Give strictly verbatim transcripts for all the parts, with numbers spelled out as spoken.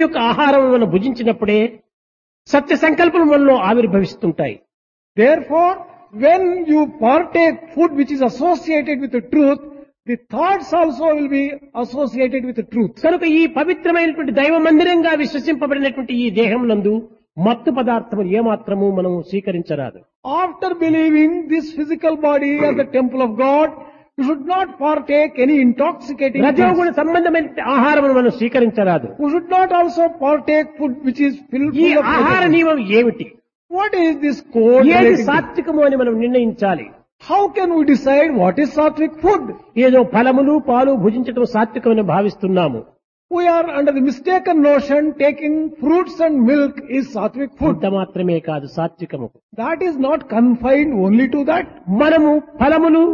యొక్క ఆహారం మనం భుజించినప్పుడే సత్య సంకల్పం మనలో ఆవిర్భవిస్తుంటాయి. Therefore, when you partake food which is associated with the truth, the thoughts also will be associated with the truth. కనుక ఈ పవిత్రమైనటువంటి దైవ మందిరంగా విశ్వసింపబడినటువంటి ఈ దేహం నందు మత్తు పదార్థములు ఏమాత్రము మనం స్వీకరించరాదు. After believing this physical body as the temple of God, you should not partake any intoxicating రజోగుణ things. సంబంధమైన ఆహారం మనం స్వీకరించరాదు. You should not also partake food which is filled ఈ full of ఆహార negativity. నియమం ఏమిటి? What is this code? ఏది relating to? సాత్వికము అని మనం నిర్ణయించాలి. How can we decide what is sattvic food? ఏదో ఫలములు పాలు భుజించడం సాత్వికమని భావిస్తున్నాము. We are under the mistaken notion taking fruits and milk is sattvic food. అంత మాత్రమే కాదు సాత్వికము. That is not confined only to that. మనము ఫలములు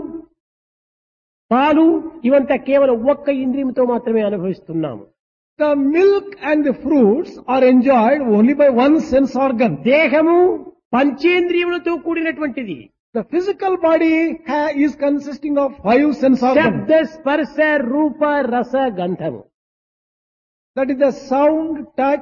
పాలు ఇవంతా కేవలం ఒక్క ఇంద్రియంతో మాత్రమే అనుభవిస్తున్నాము. The milk and the fruits are enjoyed only by one sense organ. దేహము పంచేంద్రియములతో కూడినటువంటిది. The physical body ha- is consisting of five sense organs. శబ్ద స్పర్శ రూప రస గంధము. That is the sound, touch,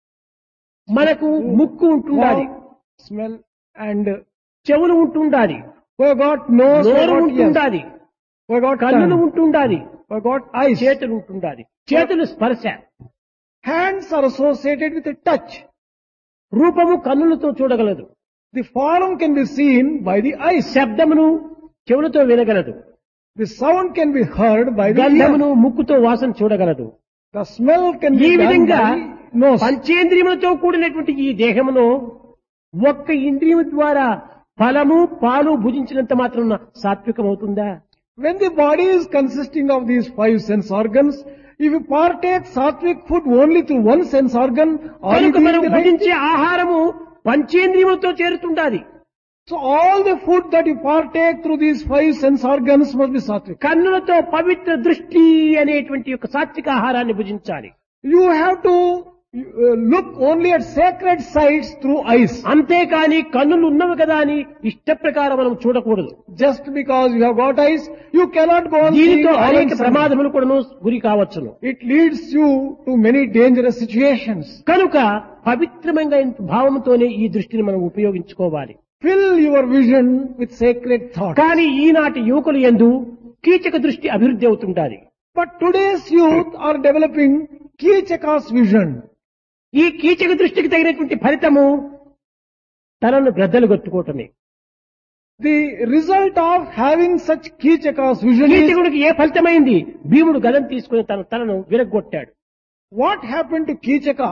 మనకు ముక్కు ఉంటుండాలి, mouth, smell, and చెవులు ఉంటుండాలి, we have got nose, we have నోరు got ears, ఉంటుండాలి, we have got కన్నులు tongue, ఉంటుండాలి, we have got eyes. చేతులు ఉంటుండాలి. చేతులు స్పర్శ, Hands are associated with the touch. రూపము కన్నులతో చూడగలదు, The form can be seen by the eyes. శబ్దమును చెవులతో వినగలదు, The sound can be heard by the ear. గంధమును ముక్కుతో వాసన చూడగలదు. The smell can ఈ be done విధంగా by the nose. పంచేంద్రియములతో కూడినటువంటి ఈ దేహమును ఒక్క ఇంద్రియము ద్వారా ఫలము పాలు భుజించినంత మాత్రం సాత్వికమవుతుందా? When the body is consisting of these five sense organs, if you partake sattvic food only through one sense organ, are you కనుక మనం doing the right? భుజించే ఆహారము పంచేంద్రియములతో చేరుతుండాలి. So all the food that you partake through these five sense organs must be sattvic. కన్నులతో పవిత్ర దృష్టి అనేటువంటి యొక్క సాత్విక ఆహారాన్ని భుజించాలి. You have to uh, look only at sacred sites through eyes. అంతేకాని కన్నులు ఉన్నవి కదా అని ఇష్ట ప్రకారం మనం చూడకూడదు. Just because you have got eyes, you cannot go on seeing దీనితో all అనేక and sundry. ప్రమాదములు కూడాను గురి కావచ్చును. It leads you to many dangerous situations. కనుక పవిత్రమైన భావంతోనే ఈ దృష్టిని మనం ఉపయోగించుకోవాలి. Fill your vision with sacred thoughts. కానీ ఈనాటి యువకులు యందు కీచక దృష్టి అభివృద్ధి అవుతుంటాది. But today's youth are developing Kichaka's vision. ఈ కీచక దృష్టికి తగినటువంటి ఫలితము తనను బ్రద్దలు కొట్టుకోవటమే. The result of having such Kichaka's vision is, కీచకుడికి ఏ ఫలితమైంది? భీముడు గదం తీసుకుని తన తనను విరగొట్టాడు. what happened to Kichaka?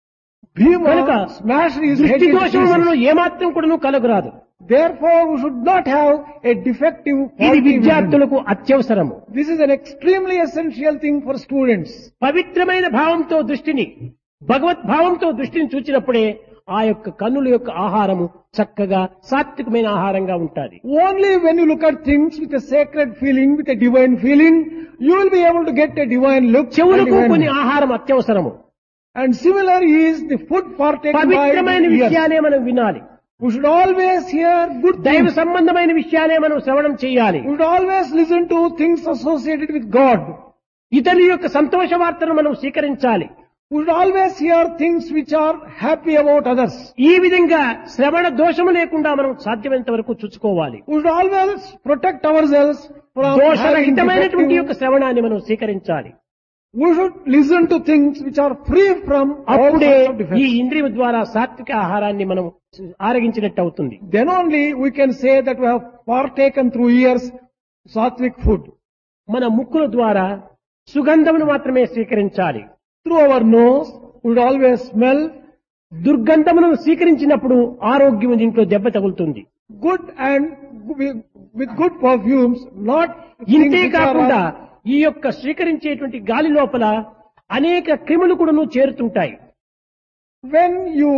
కనుక Bhima smashed his head దృష్టి into దోషం pieces. మనలో ఏమాత్రం కూడాను కలుగురాదు. Therefore, we should not have a defective ఇది faulty vision. విద్యార్థులకు అత్యవసరము. This is an extremely essential thing for students. పవిత్రమైన భావంతో దృష్టిని భగవత్ భావంతో దృష్టిని చూచినప్పుడే ఆ యొక్క కన్నుల యొక్క ఆహారము చక్కగా సాత్వికమైన ఆహారంగా ఉంటాది. Only when you look at things with a sacred feeling, with a divine feeling, you will be able to get a divine look. and చెవులకు divine కొన్ని look. ఆహారం అత్యవసరము. And similar is the food partaken by పవిత్రమైన the ears. విషయాలే మనం వినాలి. We should always hear good దైవ things. సంబంధమైన విషయాలే మనం శ్రవణం చేయాలి. We should always listen to things associated with God. ఇతరుల యొక్క సంతోష వార్తను మనం స్వీకరించాలి. We should always hear things which are happy about others. ఈ విధంగా శ్రవణ దోషము లేకుండా మనం సాధ్యమైనంత వరకు చూసుకోవాలి. We should always protect ourselves from having దోషరహితమైనటువంటి యొక్క defective. శ్రవణాన్ని మనం స్వీకరించాలి. We should listen to things which are free from all అప్పుడే sorts of ఈ defects. ఇంద్రియం ద్వారా సాత్విక ఆహారాన్ని మనం ఆరగించినట్టు అవుతుంది. Then only we can say that we have partaken through ears sattvic food. మన ముక్కుల ద్వారా సుగంధమును మాత్రమే స్వీకరించాలి. Through our nose, we would always smell దుర్గంధమును స్వీకరించినప్పుడు ఆరోగ్యం దీంట్లో దెబ్బ తగులుతుంది. good and with with good perfumes, not things ఇంతే which కాకుండా are. ఈ యొక్క స్వీకరించేటువంటి గాలి లోపల అనేక క్రిములు కూడాను చేరుతుంటాయి. When you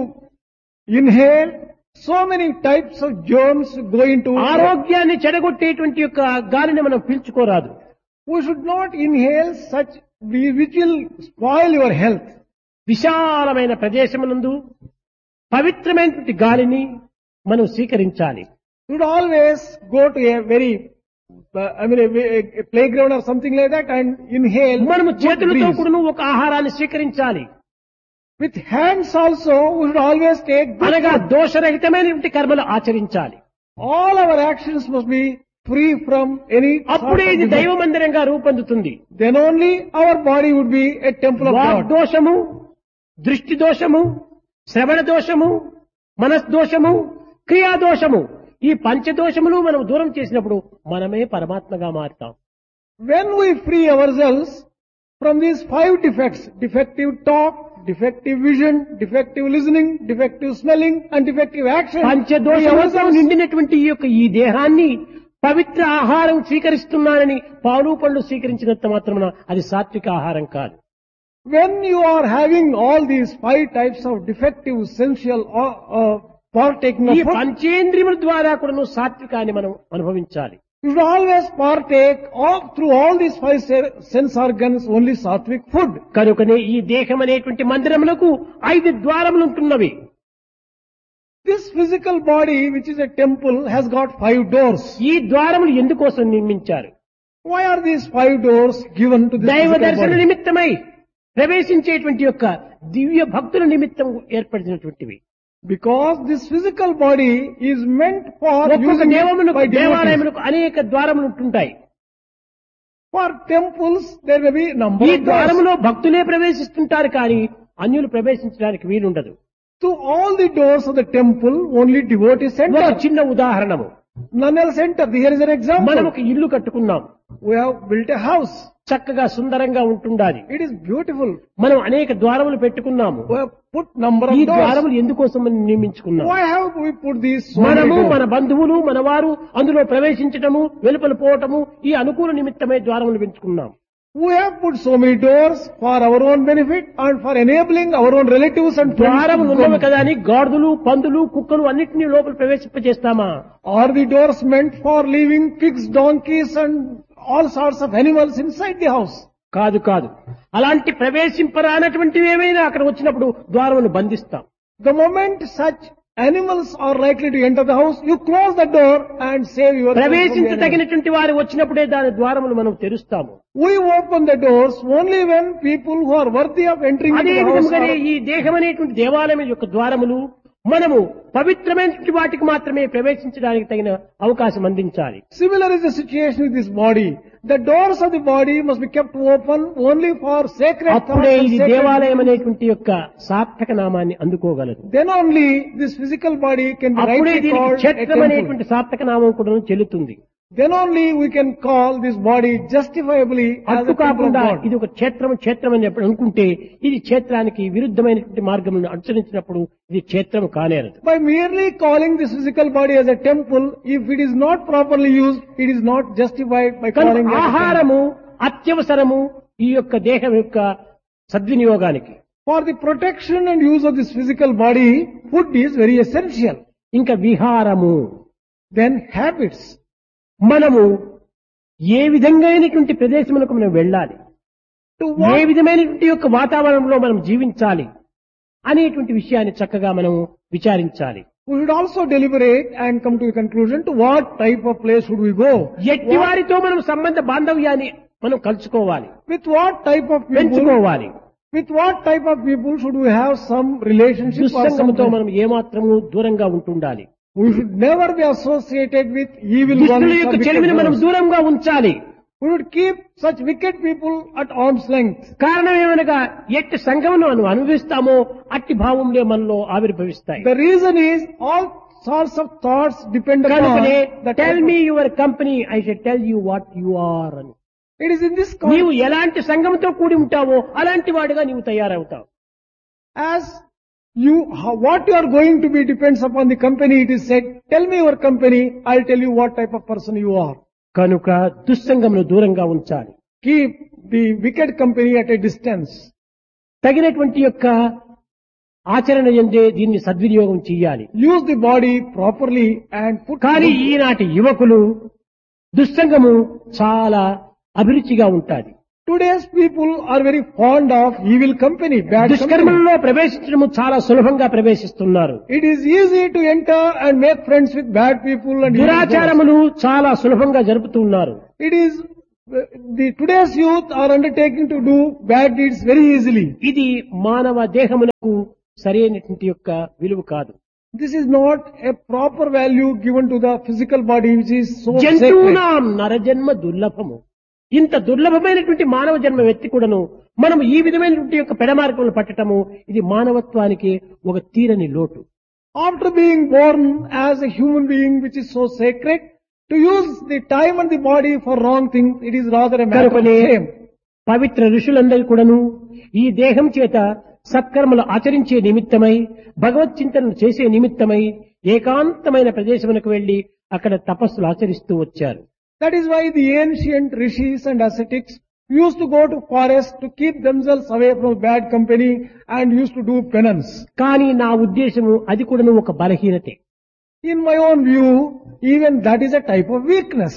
inhale, so many types of germs go into. ఆరోగ్యాన్ని చెడగొట్టేటువంటి యొక్క గాలిని మనం పీల్చుకోరాదు. We should not inhale such which will spoil your health. విశాలమైన ప్రదేశమునందు పవిత్రమైనటువంటి గాలిని మనం స్వీకరించాలి. You should always go to a very, uh, I mean, a, a playground or something like that and inhale. మనము good చేతులతో breeze. కూడాను ఒక ఆహారాన్ని స్వీకరించాలి. With hands also, we should always take good అనగా food. దోషరహితమైనటువంటి కర్మలు ఆచరించాలి. All our actions must be free from any sort అప్పుడే of ఇది defect. దైవ మందిరంగా రూపొందుతుంది. Then only our body would be a temple of God. వాగ్దోషము, దృష్టి దోషము, శ్రవణ దోషము, మనస్దోషము, క్రియాదోషము, ఈ పంచదోషములు మనం దూరం చేసినప్పుడు మనమే పరమాత్మగా మారుతాం. When we free ourselves from these five defects, defective talk, defective vision, defective listening, defective smelling, and defective action, we పంచదోషములతో ourselves, నిండినటువంటి ఈ యొక్క ఈ దేహాన్ని పవిత్ర ఆహారం స్వీకరిస్తున్నానని పాలు పళ్ళు స్వీకరించినంత మాత్రమున అది సాత్విక ఆహారం కాదు. when you are having all these five types of defective sensual uh, uh, partaking ఈ of food, పంచేంద్రియముల ద్వారా కూడా నువ్వు సాత్వికాన్ని మనం అనుభవించాలి. you should always partake of, through all these five se- sense organs, only sattvic food. కనుకనే ఈ దేహం అనేటువంటి మందిరములకు ఐదు ద్వారములు ఉంటున్నవి. This physical body, which is a temple, has got five doors. ఈ ద్వారములు ఎందుకోసం నిర్మించారు? Why are these five doors given to this దైవ physical దర్శన body? నిమిత్తమై ప్రవేశించేటువంటి యొక్క దివ్య భక్తుల నిమిత్తం ఏర్పడినటువంటివి. Because this physical body is meant for ఒక్కొక్క using it దేవములకు by devotees. దేవాలయములకు అనేక ద్వారములు ఉంటుంటాయి. For temples, there may be number ఈ of doors. ద్వారములో భక్తులే ప్రవేశిస్తుంటారు కానీ అన్యులు ప్రవేశించడానికి వీలుండదు. To all the doors of the temple, only devotees ఒక enter. చిన్న ఉదాహరణము, None else enter. Here is an మనం example. ఒక ఇల్లు కట్టుకున్నాం, We have built a house. చక్కగా సుందరంగా ఉంటుండాలి. It is beautiful. మనం అనేక ద్వారములు పెట్టుకున్నాము. We have put number ఈ of doors. ద్వారములు ఎందుకోసం మనం నియమించుకున్నాం? Why have we put these so many మనము doors? మన బంధువులు మన వారు అందులో ప్రవేశించటము వెలుపల పోవటము ఈ అనుకూల నిమిత్తమే ద్వారములు పెంచుకున్నాం. We have put so many doors for our own benefit and for enabling our own relatives and friends. ద్వారములు to ఉన్నవి come. కదా అని గాడిదలు పందులు కుక్కలు అన్నిటినీ లోపల ప్రవేశింపజేస్తామా? Are the doors meant for leaving pigs, donkeys and all sorts of animals inside the house? కాదు కాదు, అలాంటి ప్రవేశింపరానటువంటివి ఏమైనా అక్కడ వచ్చినప్పుడు ద్వారములు బంధిస్తాం. The moment such animals are likely to enter the house, you close the door and save yourself from the animals. ప్రవేశించదగినటువంటి వారు వచ్చినప్పుడే దాని ద్వారములు మనం తెరుస్తాము. We open the doors only when people who are worthy of entering into అదే the house విధముగానే are. ఈ దేహం అనేటువంటి దేవాలయం యొక్క ద్వారములు మనము పవిత్రమైనటువంటి వాటికి మాత్రమే ప్రవేశించడానికి తగిన అవకాశం అందించాలి. Similar is the situation with this body. The doors of the body must be kept open only for sacred thoughts అప్పుడే and ఇది sacred దేవాలయం deeds. అనేటువంటి యొక్క సార్థక నామాన్ని అందుకోగలదు. Then only this physical body can be అప్పుడే rightly దీనికి called a క్షేత్రం temple. అనేటువంటి సార్థక నామం కూడా చెల్లుతుంది. Then only we can call this body justifiably as అట్టు a temple of కాకుండా God. ఇది ఒక క్షేత్రం క్షేత్రం అని చెప్పి అనుకుంటే ఇది క్షేత్రానికి విరుద్ధమైనటువంటి మార్గములను అనుసరించినప్పుడు ఇది క్షేత్రం కానేరదు. By merely calling this physical body as a temple, if it is not properly used, it is not justified by calling కనుక it a temple. ఆహారము అత్యవసరము ఈ యొక్క దేహం యొక్క సద్వినియోగానికి. For the protection and use of this physical body, food is very essential. ఇంకా విహారము, Then habits. మనము ఏ విధంగానటువంటి ప్రదేశములకు మనం వెళ్ళాలి, To ఏ what, విధమైనటువంటి యొక్క వాతావరణంలో మనం జీవించాలి అనేటువంటి విషయాన్ని చక్కగా మనం విచారించాలి. we should also deliberate and come to a conclusion to what type of place should we go. ఎట్టి వారితో మనం సంబంధ బాంధవ్యాన్ని మనం కలుసుకోవాలి, With what type of people, పెంచుకోవాలి. with what type of people should we have some relationship or దుస్సంగముతో some. మనం ఏమాత్రము దూరంగా ఉంటుండాలి. We should never be associated with evil దుష్టుల ones or యొక్క wicked చెలిమిని మనం ones. దూరంగా ఉంచాలి. We should keep such wicked people at arm's length. కారణం ఏమనగా ఎట్టి సంఘమును మనం అనుభవిస్తామో అట్టి భావంలో మనలో ఆవిర్భవిస్తాయి. The reason is all sorts of thoughts depend upon కనుకనే the tell type me of- your company I shall tell you what you are అని. It is in this నీవు context, ఎలాంటి సంఘంతో కూడి ఉంటావో అలాంటి వాడిగా నీవు తయారవుతావు. as you, how, what you are going to be depends upon the company. It is said, tell me your company, I'll tell you what type of person you are. కనుక దుస్సంగమును దూరంగా ఉంచాలి. Keep the wicked company at a distance. తగినటువంటి యొక్క ఆచరణ ఎందే దీన్ని సద్వినియోగం చెయ్యాలి. Use the body properly and put. కానీ ఈనాటి యువకులు దుస్సంగము చాలా అభిరుచిగా ఉంటాది. Today's people are very fond of evil company, bad company. దుష్కర్మలలో ప్రవేశించడము చాలా సులభంగా ప్రవేశిస్తున్నారు. It is easy to enter and make friends with bad people and evil ones. దురాచారములు చాలా సులభంగా జరుపుతున్నారు. It is The today's youth are undertaking to do bad deeds very easily. ఇది మానవ దేహమునకు సరైనటువంటి యొక్క విలువ కాదు. This is not a proper value given to the physical body which is so sacred. జంతువునాం నరజన్మ దుర్లభము. ఇంత దుర్లభమైనటువంటి మానవ జన్మ వ్యక్తి కూడాను మనం ఈ విధమైనటువంటి యొక్క పెడమార్గంలో పట్టటము ఇది మానవత్వానికి ఒక తీరని లోటు. After being born as a human being which is so sacred, to use the time and the body for wrong things, it is rather a matter of కనుకనే shame. పవిత్ర ఋషులందరూ కూడాను ఈ దేహం చేత సత్కర్మలు ఆచరించే నిమిత్తమై భగవత్ చింతనను చేసే నిమిత్తమై ఏకాంతమైన ప్రదేశమునకు వెళ్లి అక్కడ తపస్సులు ఆచరిస్తూ వచ్చారు. That is why the ancient rishis and ascetics used to go to forest to keep themselves away from bad company and used to do penance. కానీ నా ఉద్దేశము అది కూడాను ఒక బలహీనతే. In my own view, even that is a type of weakness.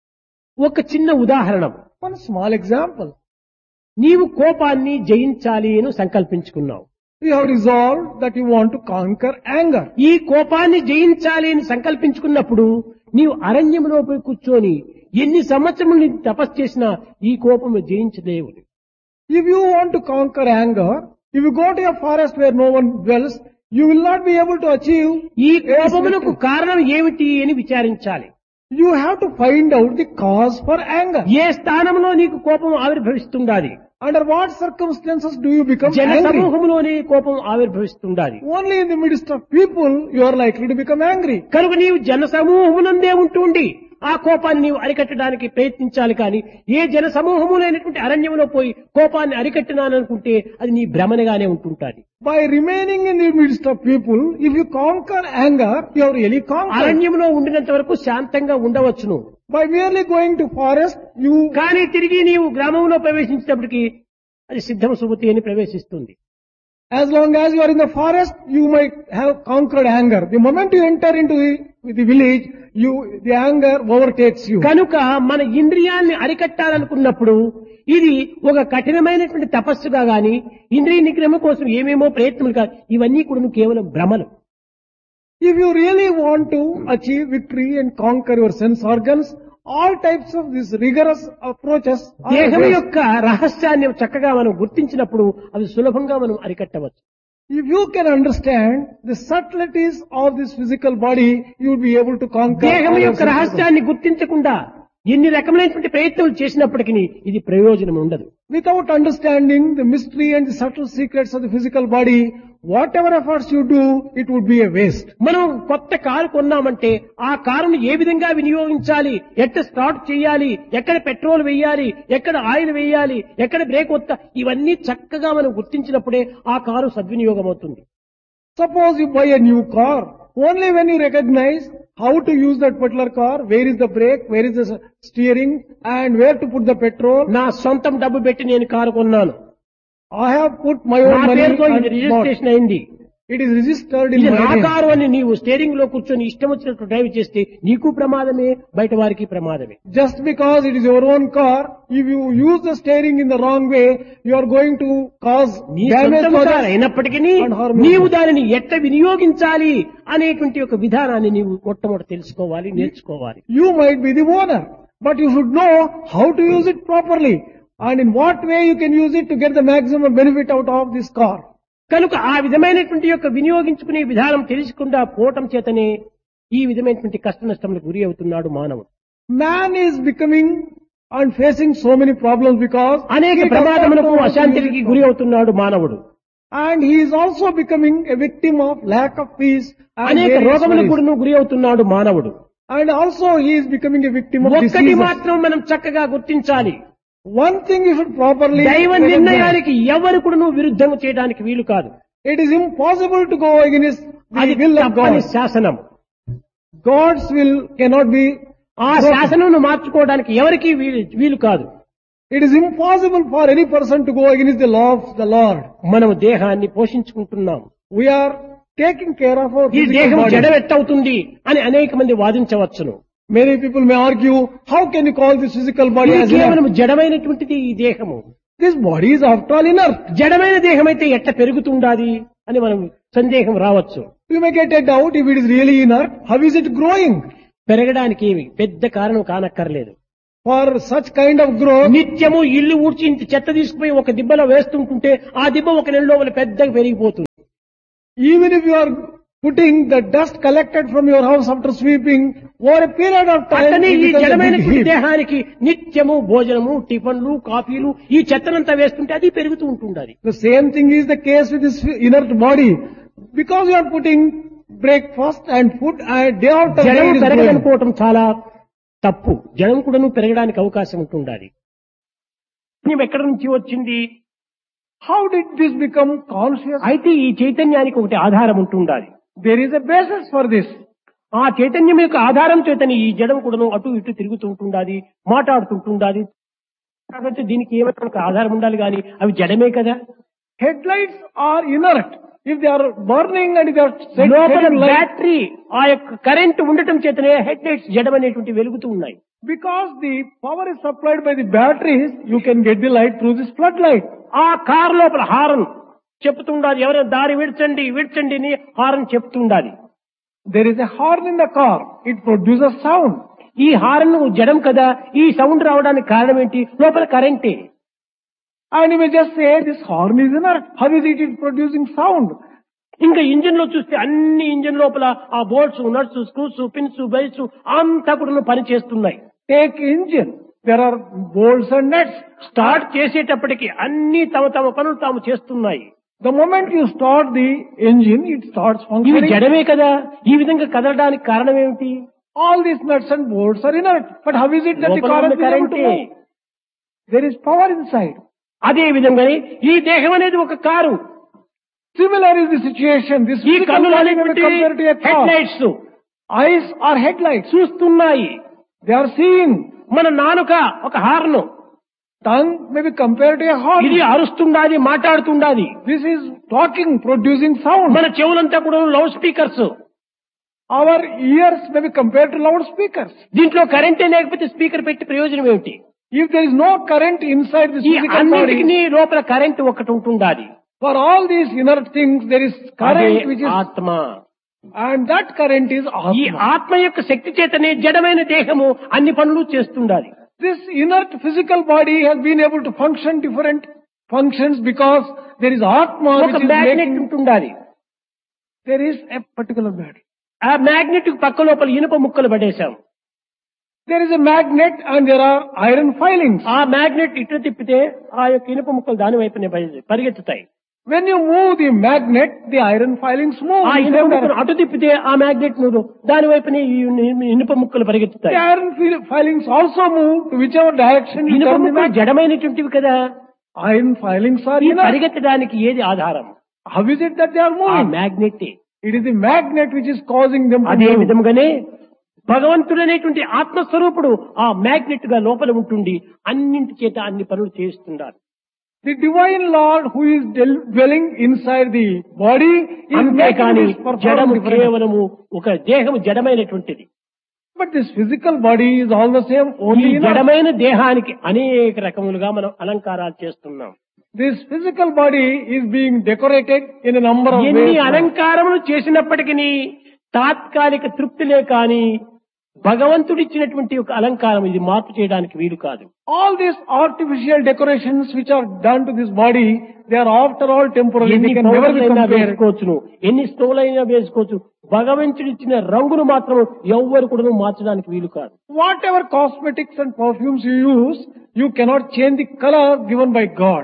ఒక చిన్న ఉదాహరణ, One small example. నీవు కోపాన్ని జయించాలి అని సంకల్పించుకున్నావు. You have resolved that you want to conquer anger. ఈ కోపాన్ని జయించాలి అని సంకల్పించుకున్నప్పుడు నీవు అరణ్యంలో పోయి కూర్చొని ఎన్ని సంవత్సరములు నీవు తపస్సు చేసినా ఈ కోపము జయించలేవు. If you want to conquer anger, if you go to a forest where no one dwells, you will not be able to achieve. ఈ కోపమునకు కారణం ఏమిటి అని విచారించాలి. You have to find out the cause for anger. ఏ స్థానంలో నీకు కోపం ఆవిర్భవిస్తుండాలి? Under what circumstances do you become జన angry? సమూహంలోనే కోపం ఆవిర్భవిస్తుండాలి. Only in the midst of people you are likely to become angry. కనుక నీవు జన సమూహమునందే ఉంటుండి ఆ కోపాన్ని నీవు అరికట్టడానికి ప్రయత్నించాలి. కానీ ఏ జన సమూహములైనటువంటి అరణ్యంలో పోయి కోపాన్ని అరికట్టినాననుకుంటే అది నీ భ్రమణగానే ఉంటుంటాది. By remaining in the midst of people, if you conquer anger, you have really conquered. అరణ్యంలో ఉండినంత వరకు శాంతంగా ఉండవచ్చును. By merely going to forest, you కానీ తిరిగి నీవు గ్రామంలో ప్రవేశించేటప్పటికి అది సిద్ధమ సుమతి అని ప్రవేశిస్తుంది. As long as you are in the forest, you might have conquered anger. The moment you enter into the, the village, you, the anger overtakes you. కనుక మన ఇంద్రియాల్ని అరికట్టాలనుకున్నప్పుడు ఇది ఒక కఠినమైనటువంటి తపస్సుగా గాని ఇంద్రియ నిగ్రహం కోసం ఏమేమో ప్రయత్నాలు కాదు, ఇవన్నీ కూడా కేవలం భ్రమలు. If you really want to achieve victory and conquer your sense organs, all types of these rigorous approaches are దేహం against. యొక్క రహస్యాన్ని చక్కగా మనం గుర్తించినప్పుడు అవి సులభంగా మనం అరికట్టవచ్చు. If you can understand the subtleties of this physical body, you will be able to conquer. దేహం all your యొక్క sense organs. రహస్యాన్ని గుర్తించకుండా ఎన్ని రకమైనటువంటి ప్రయత్నాలు చేసినప్పటికీ ఇది ప్రయోజనం ఉండదు. Without understanding the mystery and the subtle secrets of the physical body, whatever efforts you do, it would be a waste. మనం కొత్త కారు కొన్నామంటే ఆ కారును ఏ విధంగా వినియోగించాలి, ఎక్కడ స్టార్ట్ చేయాలి, ఎక్కడ పెట్రోల్ వేయాలి, ఎక్కడ ఆయిల్ వేయాలి, ఎక్కడ బ్రేక్ వస్తా, ఇవన్నీ చక్కగా మనం గుర్తించినప్పుడే ఆ కారు సద్వినియోగం అవుతుంది. Suppose you buy a new car, only when you recognize how to use that particular car, where is the brake, where is the steering, and where to put the petrol. నా సొంతం డబ్బు పెట్టి నేను car కొన్నాను, I have put my నా own money పేరుతో ఇది and bought. Registration అయింది, It is registered in ఇది my నా name. కారు అని నీవు స్టీరింగ్ లో కూర్చొని ఇష్టం వచ్చినట్టు డ్రైవ్ చేస్తే నీకు ప్రమాదమే, బయట వారికి ప్రమాదమే. Just because it is your own car, if you use the steering in the wrong way, you are going to cause నీ damage సొంతం to కారు others. అయినప్పటికీ and harm నీవు others. దానిని ఎట్ట వినియోగించాలి అనేటువంటి ఒక విధానాన్ని నీవు మొట్టమొదటి తెలుసుకోవాలి, నేర్చుకోవాలి. You might be the owner, but you should know how to use it properly and in what way you can use it to get the maximum benefit out of this car. కనుక ఆ విధమైనటువంటి యొక్క వినియోగించుకునే విధానం తెలుసుకుండా పోవటం చేతనే ఈ విధమైనటువంటి కష్ట నష్టములకు గురి అవుతున్నాడు మానవుడు. Man is becoming and facing so many problems because అనేక he does not ప్రమాదములకు know how to use అశాంతికి it గురి అవుతున్నాడు మానవుడు. and he is also becoming a victim of lack of peace and అనేక various రోగములకు worries. కూడా గురి అవుతున్నాడు మానవుడు. And also he is becoming a victim of ఒక్కటి diseases. మాత్రం మనం చక్కగా గుర్తించాలి, One thing you should properly దైవ recognize. నిర్ణయానికి ఎవరు కూడా నువ్వు విరుద్ధం చేయడానికి వీలు కాదు. It is impossible to go against అది the will of తప్పని God. శాసనం. God's will cannot be ఆ శాసనం మార్చుకోవడానికి ఎవరికీ వీలు వీలు కాదు. It is impossible for any person to go against the law of the Lord. మనము దేహాన్ని పోషించుకుంటున్నాం, We are taking care of our ఈ physical దేహం body. జడవెట్టవుతుంది అని అనేక మంది వాదించవచ్చును. Many people may argue, how can you call this physical body ఇది as కేవలం inert? జడమైనటువంటిది ఈ దేహము. This body is after all inert. జడమైన దేహం అయితే ఎట్ట పెరుగుతుండాది అని మనం సందేహం రావచ్చు. You may get a doubt if it is really inert. How is it growing? పెరగడానికి ఏమి పెద్ద కారణం కానక్కర్లేదు. For such kind of growth, నిత్యము ఇల్లు ఊడ్చి ఇంత చెత్త తీసుకుపోయి ఒక దిబ్బలో వేస్తుంటుంటే ఆ దిబ్బ ఒక నెల లోపల పెద్దగా పెరిగిపోతుంది. even if you are putting the dust collected from your house after sweeping, over a period of time, అతనే it ఈ becomes a జడమైన big heap. దేహానికి నిత్యము భోజనము, టిఫన్లు, కాఫీలు ఈ చెత్తనంతా వేస్తుంటే అది పెరుగుతూ ఉంటుండాలి. The same thing is the case with this inert body. Because you are putting breakfast and food and day after day జడము it is growing. పెరగదనుకోవటం చాలా తప్పు. జడం కూడాను పెరగడానికి అవకాశం ఉంటుండాలి. పుణ్యం ఎక్కడి నుంచి వచ్చింది? How did this become conscious? అయితే ఈ చైతన్యానికి ఒకటి ఆధారం ఉంటుండాలి. There is a basis for this. ఆ చైతన్యం యొక్క ఆధారం చేతని ఈ జడం కూడాను అటు ఇటు తిరుగుతూ ఉంటుండాలి, మాట్లాడుతుంటుండాలి. కాబట్టి దీనికి ఏమైనా ఒక ఆధారం ఉండాలి కానీ అవి జడమే కదా. Headlights are inert. If they are burning and if they are set, లోపల setting light, బ్యాటరీ ఆ యొక్క కరెంట్ ఉండటం చేతనే హెడ్ లైట్స్ జడమనేటువంటి వెలుగుతూ ఉన్నాయి. because the power is supplied by the batteries, you can get the light through this floodlight. ఆ car లోపల horn చెప్తుండాలి, ఎవరైనా దారి విడ్చండి విడ్చండి అని horn చెప్తుండాలి. There is a horn in the car. It produces sound. ఈ horn జడం కదా, ఈ సౌండ్ రావడానికి కారణం ఏంటి? లోపల కరెంటే. And you may just say, this horn is inert. How is it, it producing sound? ఇంకా ఇంజిన్ లో చూస్తే అన్ని ఇంజిన్ లోపల ఆ bolts, nuts, screws, pins, belts అంతా కూడా పని చేస్తున్నాయి. Take engine. There are bolts and nuts. Start చేసేటప్పటికి అన్ని తమ తమ పనులు తాము చేస్తున్నాయి. The moment you start the engine, it starts ఇవి functioning. జడమే కదా. ఈ విధంగా కదలడానికి కారణం ఏమిటి? All these nuts and bolts are inert. But how is it that the లోపల car ఉన్న is able to కరెంటే. move? There is power inside. అదే విధంగానే ఈ దేహం అనేది ఒక car. Similar is the situation. This ఈ physical కన్నులు body may be అనేటువంటి compared to a head car. Lights Eyes are headlights. చూస్తున్నాయి. They are seeing. మన నాలుక ఒక horn. Tongue may be compared to a horn. ఇది అరుస్తుండాలి, మాట్లాడుతుండాలి. This is talking, producing sound. మన చెవులంతా కూడా loud speakers. Our ears may be compared to loudspeakers. దీంట్లో కరెంటే లేకపోతే speaker పెట్టి ప్రయోజనం ఏమిటి? If there is no current inside this ఈ physical అన్నిటికీ body, లోపల కరెంట్ ఒకటి ఉంటుండాలి. for all these inert things, there is అదే current which is, ఆత్మ. and that current is ఈ Atma. ఆత్మ యొక్క శక్తి చేతనే జడమైన దేహము అన్ని పనులు చేస్తుండాలి. This inert physical body has been able to function different functions because there is Atma ఒక which is మ్యాగ్నెట్ making, ఉంటుండాలి. there is a particular battery. ఆ మ్యాగ్నెట్ పక్క లోపల ఇనుప ముక్కలు పడేశాం. There is a magnet and there are iron filings. ఆ magnet ఇటు తిప్పితే ఆ యొక్క ఇనుప ముక్కలు దాని వైపునే పరి- పరిగెత్తుతాయి. When you move the magnet, the iron filings move. ఆ in ఇనుప same ముక్కలు direction. అటు తిప్పితే ఆ మ్యాగ్నెట్ ను దాని వైపునే ఈ ఇనుప ముక్కలు The పరిగెత్తుతాయి. iron fil- filings also move to whichever direction you ఇనుప turn the ముక్కలు magnet. జడమైనటువంటివి కదా. Iron filings are ఈ inert. పరిగెత్తడానికి ఏది ఆధారం? How is it that they are ఆ moving? Magnet. It is the magnet which is causing them to అదే move. విధంగానే భగవంతుడనేటువంటి ఆత్మస్వరూపుడు ఆ మ్యాగ్నెట్ గా లోపల ఉంటుండి అన్నింటి చేత అన్ని పనులు చేస్తున్నారు. The divine Lord who is del- dwelling inside the body is making అంతేకాని this perform జడము different. కేవలము ఒక దేహము జడమైనటువంటిది. But this physical body is all the same, ఈ only inert. జడమైన దేహానికి అనేక రకములుగా మనం అలంకారాలు చేస్తున్నాం. This physical body is being decorated in a number of ఎన్ని ways. అలంకారములు చేసినప్పటికీ తాత్కాలిక తృప్తిలే కాని భగవంతుడిచ్చినటువంటి ఒక అలంకారం ఇది మార్పు చేయడానికి వీలు కాదు. All these artificial decorations which are done to this body, they are after all temporary. ఎన్ని They can never be పౌడర్లైనా compared. వేసుకోవచ్చును, ఎన్ని స్టోవ్లైనా వేసుకోవచ్చు. భగవంతుడిచ్చిన రంగును మాత్రం ఎవ్వరు కూడా మార్చడానికి వీలు కాదు. Whatever cosmetics and perfumes you use, you cannot change the color given by God.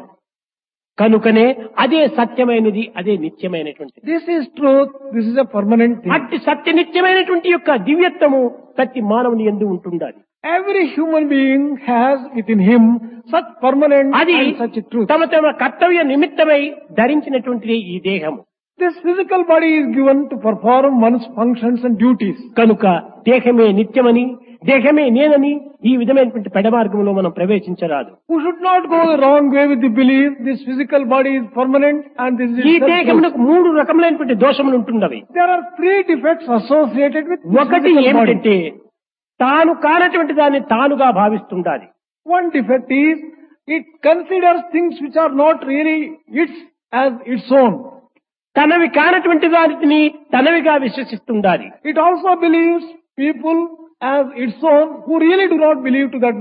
కనుకనే అదే సత్యమైనది, అదే నిత్యమైనటువంటిది. This is truth. This is a permanent thing. అట్టి సత్య నిత్యమైనటువంటి యొక్క దివ్యత్వము ప్రతి మానవుని యందు ఉంటుండాలి. Every human being has within him such permanent అది and such a truth. తమ తమ కర్తవ్య నిమిత్తమై ధరించినటువంటిది ఈ దేహము. This physical body is given to perform one's functions and duties. కనుక దేహమే నిత్యమని, దేహమే నేనని ఈ విధమైనటువంటి పెడమార్గంలో మనం ప్రవేశించరాదు. We should not go the wrong way with the belief this physical body is permanent and this is ఈ itself దేహమునకు truth. మూడు రకములైనటువంటి దోషములు ఉంటున్నవి. There are three defects associated with this ఒకటి physical body. ఏమిటంటే తాను కానటువంటి దాన్ని తానుగా భావిస్తుండాలి. One defect is it considers things which are not really its as its own. తనవి కానటువంటి వాటిని తనవిగా విశ్వసిస్తుండాలి. It also believes people as its own who really do not believe to that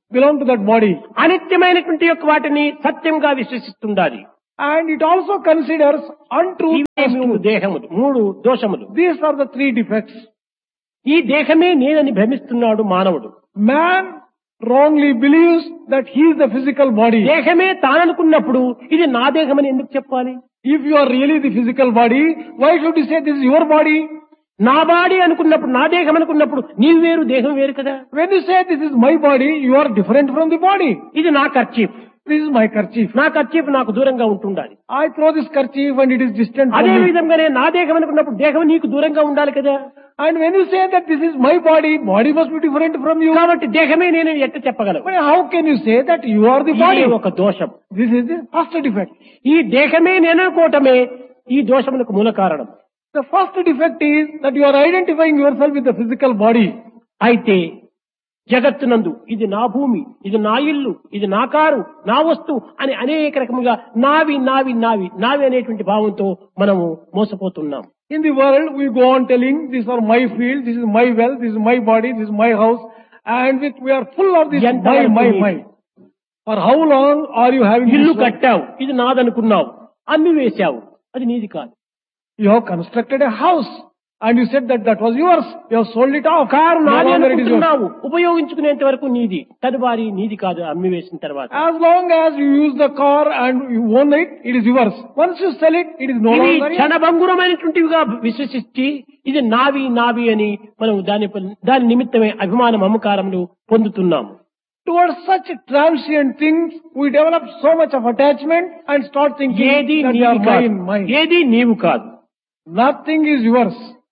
belong to that body. అనిత్యమైనటువంటి యొక్క వాటిని సత్యంగా విశ్వసిస్తుండాలి. And it also considers untruth ఇవే as మూడు truth. దేహములు, మూడు దోషములు. These are the three defects. ఈ దేహమే నేనని భ్రమిస్తున్నాడు మానవుడు. Man wrongly believes that he is the physical body. దేహమే తాననుకున్నప్పుడు ఇది నా దేహమని ఎందుకు చెప్పాలి? If you are really the physical body, why should you say this is your body? నా బాడీ అనుకున్నప్పుడు, నా దేహం అనుకున్నప్పుడు నీవు వేరు, దేహం వేరు కదా. When you say this is my body, you are different from the body. ఇది నా kerchief, This is my kerchief. నా కర్చీఫ్ నాకు దూరంగా ఉంటుండాలి. I throw this kerchief and it is distant from అదే me. విధంగానే నా దేహం అనుకున్నప్పుడు దేహం నీకు దూరంగా ఉండాలి కదా. And when you say that this is my body, body must be different from you. కాబట్టి దేహమే నేను ఎట్ట చెప్పగలను? But how can you say that you are the ఇది body? ఒక దోషం. This is the first defect. ఈ దేహమే నేను అనుకోవటమే ఈ దోషములకు మూల కారణం. The first defect is that you are identifying yourself with the physical body. అయితే జగత్తునందు ఇది నా భూమి, ఇది నా ఇల్లు, ఇది నా కారు, నా వస్తువు అని అనేక రకముగా నావి నావి నావి నావి అనేటువంటి భావంతో మనము మోసపోతున్నాం. In the world, we go on telling, these are my field, this is my wealth, this is my body, this is my house, and with, we are full of this ఎంత my, my, వరకు my. For how long are you having ఇల్లు this? కట్టావు, ఇది నాదనుకున్నావు, అమ్మి వేశావు, అది నీది కాదు. You have constructed a house and you said that that was yours. You have sold it off. Car No నాది longer it is yours. అనుకుంటున్నావు, ఉపయోగించుకునేంత వరకు నీది, తదువారి నీది కాదు అమ్మి వేసిన తర్వాత. As long as you use the car and you own it, it is yours. Once you sell it, it is no ఇవి longer yours. క్షణభంగురమైనటువంటివిగా విశ్వసించి ఇది నావి నావి అని మనం దాని దాని నిమిత్తమే అభిమానం అమ్మకారములు పొందుతున్నాము. Towards such transient things, we develop so much of attachment and start thinking ఏది that they నీవి are కాదు, mine, mine. ఏది నీవు కాదు. Nothing is yours.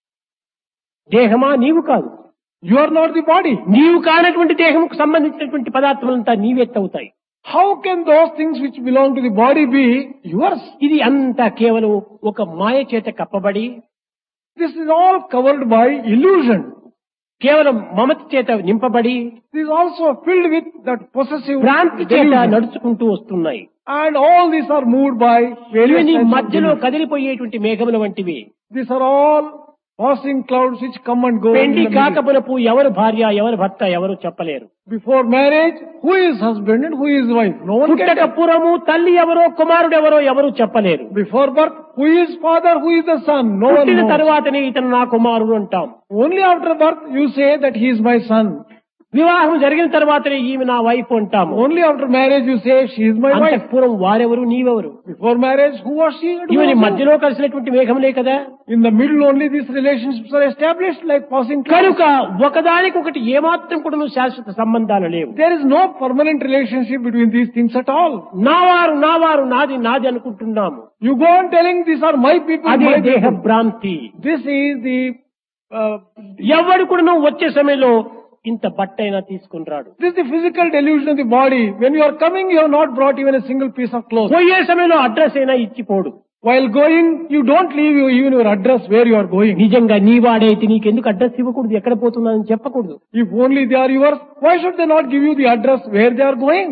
దేహమా నీవు కాదు, You are not the body. నీవు కానటువంటి దేహముకు సంబంధించినటువంటి పదార్థములంతా నీవెత్తవుతాయి. How can those things which belong to the body be yours? ఇది అంతా కేవలం ఒక మాయ చేత కప్పబడి, This is all covered by illusion. కేవలం మమత చేత నింపబడి, This is also filled with that possessive భ్రాంతి చేత delusion. నడుచుకుంటూ వస్తున్నాయి. And all these are moved by various ఇవన్నీ types of మధ్యలో delusion. కదిలిపోయేటువంటి మేఘముల వంటివి. These are all passing clouds which come and go. in పెండి the middle. కాకపునపు ఎవరు భార్య, ఎవరు భర్త, ఎవరు చెప్పలేరు. Before marriage, who is husband and who is wife? No one can పుట్టక tell. పూర్వము తల్లి ఎవరో కుమారుడు ఎవరో ఎవరు చెప్పలేరు. Before birth, who is father, who is the son? No one పుట్టిన knows. తరువాతనే ఇతను నా కుమారుడు అంటాం. Only after birth, you say that he is my son. వివాహం జరిగిన తర్వాతనే ఈమె నా వైఫ్ అంటాము. Only after marriage, you say she is my wife. అంతకు పూర్వం వారెవరు, నీవెవరు? Before marriage, who was she? and who ఇవన్నీ was he? మధ్యలో కలిసినటువంటి మేఘములే కదా. In the middle only these relationships are established like passing clouds. కనుక ఒకదానికొకటి ఏమాత్రం కూడా శాశ్వత సంబంధాలు లేవు. There is no permanent relationship between these things at all. నావారు నావారు నాది నాది అనుకుంటున్నాము. You go on telling these are my people, అదే my దేహ people. భ్రాంతి. This is the uh, ఎవడు కూడా వచ్చే సమయంలో ఇంత బట్టైనా తీసుకుని రాడు. this is the physical delusion of the body. When you are coming, you have not brought even a single piece of cloth. పోయే సమయంలో అడ్రస్ అయినా ఇచ్చిపోడు. While going, you don't leave you even your address where you are going. నిజంగా నీ వాడైతే నీకెందుకు address ఇవ్వకూడదు, ఎక్కడ పోతున్నానని చెప్పకూడదు. If only they are yours, why should they not give you the address where they are going?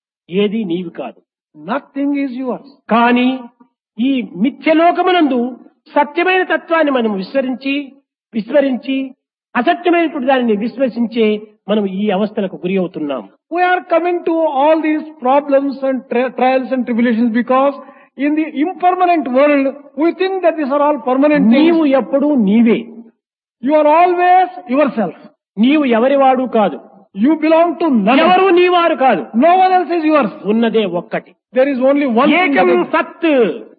ఏది నీవి కాదు. Nothing is yours. కానీ ఈ మిథ్యలోకమునందు సత్యమైన తత్వాన్ని మనం విస్మరించి విస్మరించి అసత్యమైనటువంటి దానిని విశ్వసించే మనం ఈ అవస్థలకు గురి అవుతున్నాం. We are coming to all these problems and tri- trials and tribulations because in the impermanent world, we think that these are all permanent నీవు things. ఎప్పుడూ నీవే. You are always yourself. నీవు ఎవరివాడు కాదు, You belong to none. ఎవరు నీవారు కాదు. No one else is yours. ఉన్నదే ఒక్కటి. There is only one thing. ఏకం that is- సత్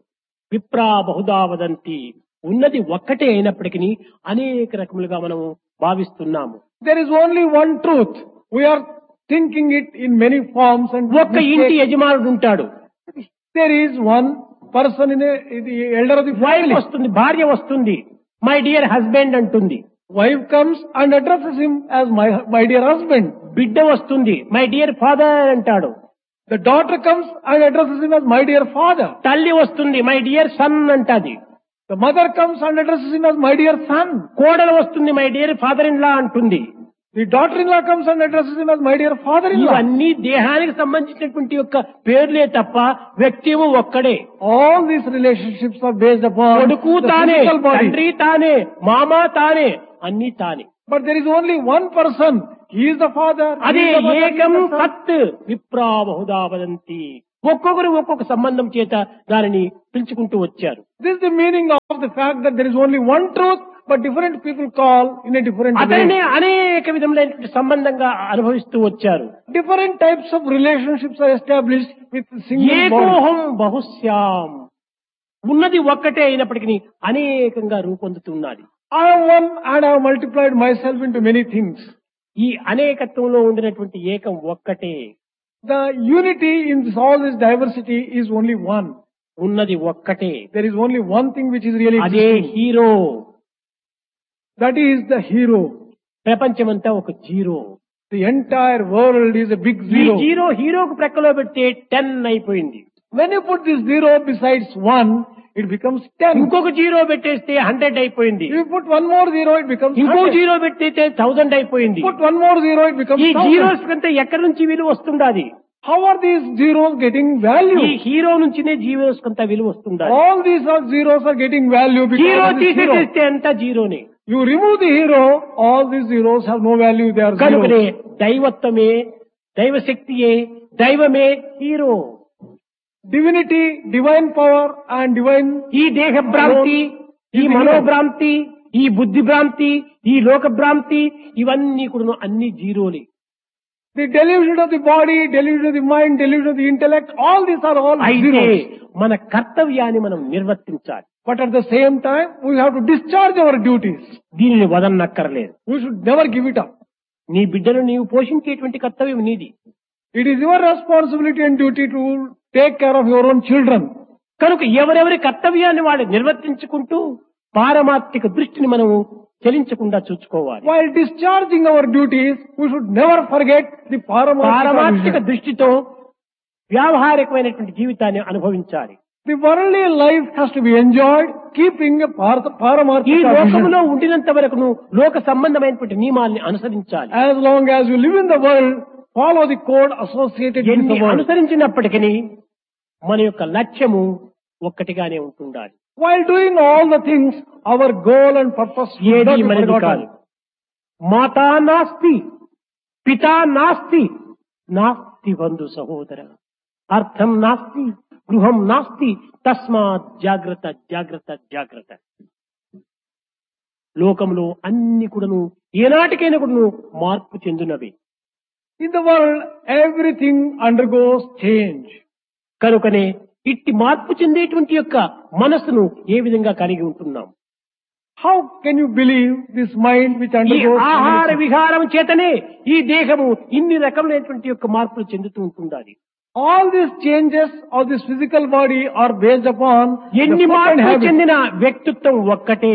విప్రా బహుదా వదంతి. ఉన్నది ఒక్కటే అయినప్పటికీ అనేక రకములుగా మనము భావిస్తున్నాము. There is only one truth. We are thinking it in many forms and ఒక్క ఇంటి mistakes. యజమానుడు ఉంటాడు. There is one person in, a, in the elder of the wife family. వస్తుంది, భార్య వస్తుంది, మై డియర్ హస్బెండ్ అంటుంది. Wife comes and addresses him as my, my dear husband. బిడ్డ వస్తుంది, మై డియర్ ఫాదర్ అంటాడు. The daughter comes and addresses him as my dear father. తల్లి వస్తుంది, my dear son అంటాది. The mother comes and addresses him as my dear son. కోడలు వస్తుంది, my dear father in law అంటుంది. The daughter-in-law comes and addresses him as my dear father-in-law. ఇవన్నీ దేహానికి సంబంధించినటువంటి యొక్క పేర్లే తప్ప వ్యక్తిము ఒక్కడే. All these relationships are based upon కొడుకు the తానే, physical body. తండ్రి తానే, మామ తానే, అన్ని తానే. But there is only one person He is the Father. He అదే is the Mother, He is ఏకం the Son. సత్ విప్రా బహుదా వదంతి. ఒక్కొక్కరు ఒక్కొక్క సంబంధం చేత దానిని పిలుచుకుంటూ వచ్చారు. This is the meaning of the fact that there is only one truth, but different people call in a different అతనే way. అనేక విధములైనటువంటి సంబంధంగా అనుభవిస్తూ వచ్చారు. Different types of relationships are established with single body. ఏకోహం బహుశ్యాం. ఉన్నది ఒక్కటే అయినప్పటికీ అనేకంగా రూపొందుతున్నది. I am one and I have multiplied myself into many things. ఈ అనేకత్వంలో ఉండినటువంటి ఏకం ఒక్కటే. The unity in this, all this diversity is only one. ఉన్నది ఒక్కటే. There is only one thing which is really అదే existing. Hero. That is the hero. ప్రపంచమంతా ఒక zero. The entire world is a big ఈ zero. Zero హీరోకు ప్రక్కలో పెడితే ten అయిపోయింది. When you put this zero besides one, it becomes ten. ఇంకొక zero పెట్టేస్తే hundred అయిపోయింది. If you put one more zero, it becomes ఇంకో hundred. Zero పెట్టేస్తే thousand అయిపోయింది. Put one more zero, it becomes ఈ thousand. Zeros కంటే ఎక్కడి నుంచి విలువ వస్తుండాది? How are these zeros getting ఈ value? హీరో నుంచినే జీరోస్ కొంత విలువ వస్తుండాలి. All these are zeros are getting value zero because of this hero. తీసేస్తే అంతా జీరోనే. You remove the hero, all these zeros have no value, they are కనుకనే zeros. దైవత్వమే, దైవశక్తియే, దైవమే hero. Divinity, divine power and divine ఈ దేహ భ్రాంతి, ఈ మనోభ్రాంతి, ఈ బుద్ధి భ్రాంతి, ఈ లోక భ్రాంతి ఇవన్నీ కూడా అన్ని జీరోలే. the delusion of the body, delusion of the mind, delusion of the intellect, all these are all అయితే zeros. మన కర్తవ్యాన్ని మనం నిర్వర్తించాలి. But at the same time, we have to discharge our duties. దీనిని వదన్నక్కర్లేదు. We should never give it up. నీ బిడ్డను నీవు పోషించేటువంటి కర్తవ్యం నీది. It is your responsibility and duty to take care of your own children. కనుక ఎవరెవరి కర్తవ్యాన్ని వాళ్ళు నిర్వర్తించుకుంటూ పారమార్థిక దృష్టిని మనము చలించకుండా చూసుకోవాలి. While discharging our duties, we should never forget the పారమార్థిక paramarthika. దృష్టితో వ్యావహారికమైనటువంటి జీవితాన్ని అనుభవించాలి. The worldly life has to be enjoyed, keeping a par- ఈ paramarthika vision. లోకములో ఉండినంత వరకు లోక సంబంధమైనటువంటి నియమాల్ని అనుసరించాలి. As long as you live in the world, follow the code associated with ఎన్ని the world. అనుసరించినప్పటికీ మన యొక్క లక్ష్యము ఒక్కటిగానే ఉంటుండాలి. While doing all the things, our goal and purpose should ఏది not be మనది కాదు. forgotten. మాతా నాస్తి, పితా నాస్తి, నాస్తి బంధు సహోదర, అర్థం నాస్తి, గృహం నాస్తి, తస్మాత్ జాగ్రత్త జాగ్రత్త జాగ్రత్త. లోకంలో అన్ని కూడాను ఏనాటికైనా కూడాను మార్పు చెందినవి. In the world, everything undergoes change. కనుకనే ఇట్టి మార్పు చెందేటువంటి యొక్క మనస్సును ఏ విధంగా కలిగి ఉంటున్నాం? How can you believe this mind which ఈ undergoes ఆహార change? విహారం చేతనే ఈ దేహము ఇన్ని రకములైనటువంటి యొక్క మార్పులు చెందుతూ ఉంటుండాలి. All these changes of this physical body are based upon the ఎన్ని food and మార్పులు habits. చెందిన వ్యక్తిత్వం ఒక్కటే.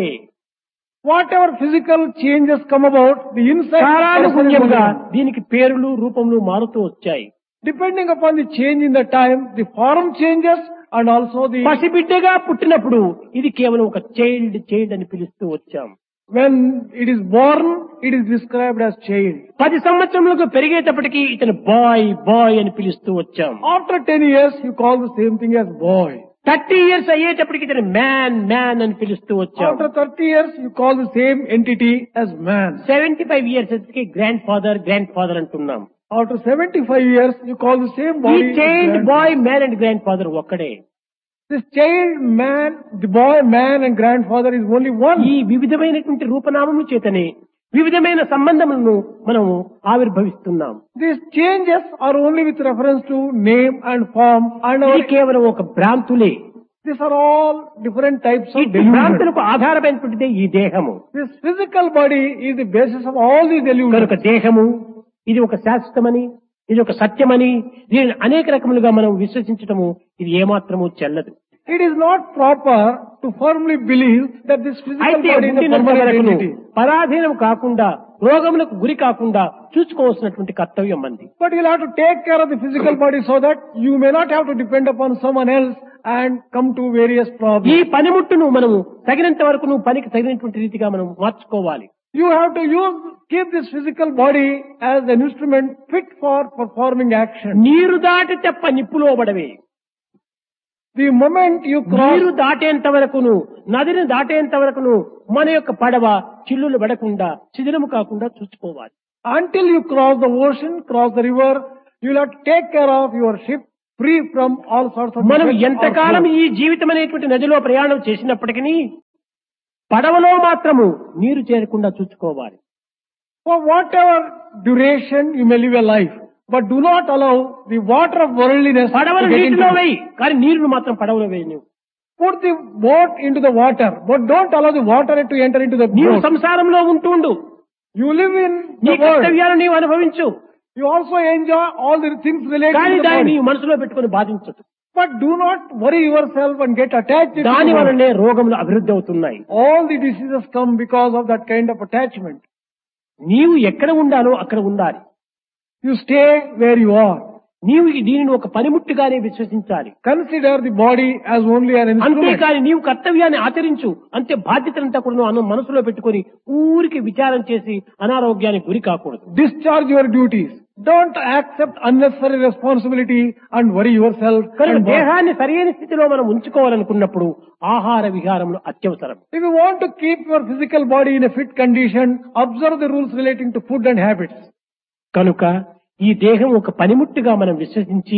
Whatever physical changes come about, the inside person is కాలానుగుణ్యముగా moving. దీనికి పేర్లు రూపములు మారుతూ వచ్చాయి. Depending upon the change in the time, the form changes and also the, పసిబిడ్డగా పుట్టినప్పుడు ఇది కేవలం ఒక చైల్డ్ చైల్డ్ అని పిలుస్తూ వచ్చాం. when it is born, it is described as child. పది సంవత్సరములకు పెరిగేటప్పటికి ఇతను బాయ్ బాయ్ అని పిలుస్తూ వచ్చాం. After ten years, you call the same thing as boy. Thirty years అయ్యేటప్పటికి ఇతను మ్యాన్ మ్యాన్ అని పిలుస్తూ వచ్చాం. After thirty years, you call the same entity as man. Seventy five years grand father grand father అంటున్నాం. After seventy-five years, you call the same ఈ body as child grandfather. Bye man and grand father ఒక్కడే. This child, man, the boy, man and grandfather is only one. ఈ వివిధమైనటువంటి రూపనామముల చేతనే వివిధమైన సంబంధములను మనము ఆవిర్భవిస్తున్నాం. These changes are only with reference to name and form and our, ఇది కేవలం ఒక భ్రాంతులే. these are all different types ఈ of delusion. భ్రాంతులకు ఆధారమైనటువంటిదే ఈ దేహము. This physical body is the basis of all these delusions. కనుక దేహము ఇది ఒక శాశ్వతమని, ఇది ఒక సత్యమని, దీనిని అనేక రకములుగా మనం విశ్వసించటము ఇది ఏమాత్రము చెల్లదు. It is not proper to firmly believe that this physical అయితే body is a ఉండినంత permanent వరకును entity. పరాధీనం కాకుండా రోగములకు గురి కాకుండా చూసుకోవాల్సినటువంటి కర్తవ్యం మంది. But you'll have to take care of the physical body so that you may not have to depend upon someone else and come to various ఈ problems. పనిముట్టును మనము తగినంత వరకు నువ్వు పనికి తగినటువంటి రీతిగా మనం మార్చుకోవాలి. You have to use, keep this physical body as an instrument fit for performing action. నీరు దాటి తెప్ప నిప్పులో పడవే. The moment you నీరు cross, దాటేంత వరకును, నదిని దాటేంత వరకును మన యొక్క పడవ చిల్లులు పడకుండా శిథిలము కాకుండా చూసుకోవాలి. Until you cross the ocean, cross the river, you'll have to take care of your ship free from all sorts of మనం defects or ఎంతకాలం flaws. ఈ జీవితం అనేటువంటి నదిలో ప్రయాణం చేసినప్పటికీ పడవలో మాత్రము నీరు చేరకుండా చూసుకోవాలి. For whatever duration you may live a life, but do not allow the water of worldliness to పడవను get into నీటిలో it. వేయి, కానీ నీరును మాత్రం పడవలో వేయి. నువ్వు Put the boat into the water, but don't allow the water to enter into the నీవు boat. సంసారంలో ఉంటుండు, You live in నీ the world. కర్తవ్యాలను నీవు అనుభవించు, You also enjoy all the things related కానీ to the దాన్ని body. నీవు మనసులో పెట్టుకుని బాధించదు. But do not worry yourself and get attached to దాని the body. వలనే రోగములు అభివృద్ధి అవుతున్నాయి. All the diseases come because of that kind of attachment. నీవు ఎక్కడ ఉండాలో అక్కడ ఉండాలి. You stay where you are. నీవు దీనిని ఒక పనిముట్టుగానే విశ్వసించాలి. Consider the body as only an instrument. అంతేకాని నీవు కర్తవ్యాన్ని ఆచరించు, అంతే బాధ్యతలంతా కూడా అను మనసులో పెట్టుకుని ఊరికి విచారం చేసి అనారోగ్యానికి గురి కాకూడదు. Discharge your duties. Don't accept unnecessary responsibility and worry yourself. కనుక and bother. దేహాన్ని సరైన స్థితిలో మనం ఉంచుకోవాలనుకున్నప్పుడు ఆహార విహారములు అత్యవసరం. If you want to keep your physical body in a fit condition, observe the rules relating to food and habits. కనుక ఈ దేహం ఒక పనిముట్టుగా మనం విశ్వసించి